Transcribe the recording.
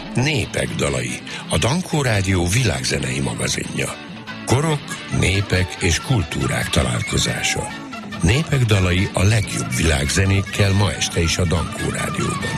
Népek dalai, a Dankó Rádió világzenei magazinja. Korok, népek és kultúrák találkozása. Népek dalai a legjobb világzenékkel ma este is a Dankó Rádióban.